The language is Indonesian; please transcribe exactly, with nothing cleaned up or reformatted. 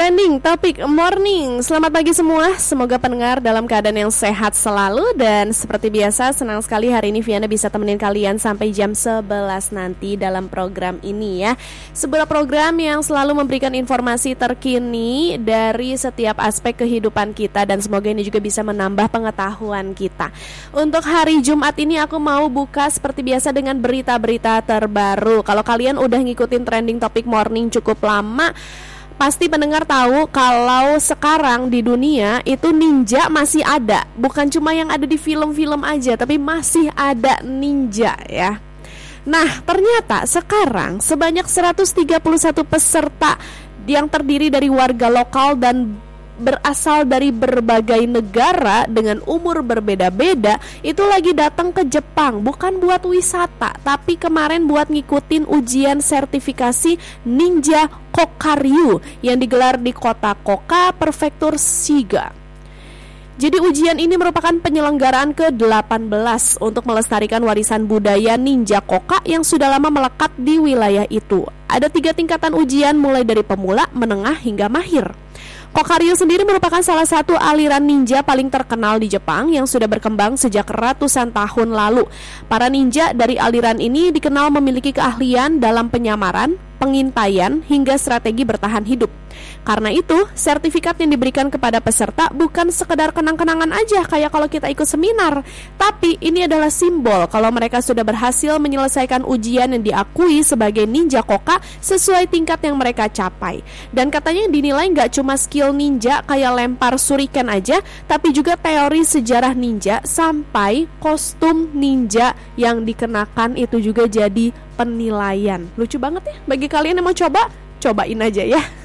Trending Topik Morning. Selamat pagi semua, semoga pendengar dalam keadaan yang sehat selalu. Dan seperti biasa, senang sekali hari ini Viana bisa temenin kalian sampai jam sebelas nanti dalam program ini ya. Sebuah program yang selalu memberikan informasi terkini dari setiap aspek kehidupan kita, dan semoga ini juga bisa menambah pengetahuan kita. Untuk hari Jumat ini aku mau buka seperti biasa dengan berita-berita terbaru. Kalau kalian udah ngikutin Trending Topik Morning cukup lama, pasti pendengar tahu kalau sekarang di dunia itu ninja masih ada. Bukan cuma yang ada di film-film aja, tapi masih ada ninja ya. Nah, ternyata sekarang sebanyak seratus tiga puluh satu peserta yang terdiri dari warga lokal dan berasal dari berbagai negara dengan umur berbeda-beda itu lagi datang ke Jepang, bukan buat wisata, tapi kemarin buat ngikutin ujian sertifikasi Ninja Kokaryu yang digelar di kota Koka, prefektur Shiga. Jadi ujian ini merupakan penyelenggaraan ke delapan belas untuk melestarikan warisan budaya Ninja Koka yang sudah lama melekat di wilayah itu. Ada tiga tingkatan ujian mulai dari pemula, menengah hingga mahir. Kokaryu sendiri merupakan salah satu aliran ninja paling terkenal di Jepang yang sudah berkembang sejak ratusan tahun lalu. Para ninja dari aliran ini dikenal memiliki keahlian dalam penyamaran, pengintaian, hingga strategi bertahan hidup. Karena itu, sertifikat yang diberikan kepada peserta bukan sekedar kenang-kenangan aja kayak kalau kita ikut seminar, tapi ini adalah simbol kalau mereka sudah berhasil menyelesaikan ujian yang diakui sebagai Ninja Koka sesuai tingkat yang mereka capai. Dan katanya yang dinilai nggak cuma skill ninja kayak lempar shuriken aja, tapi juga teori sejarah ninja sampai kostum ninja yang dikenakan itu juga jadi penilaian. Lucu banget ya, bagi kalian yang mau coba, cobain aja ya.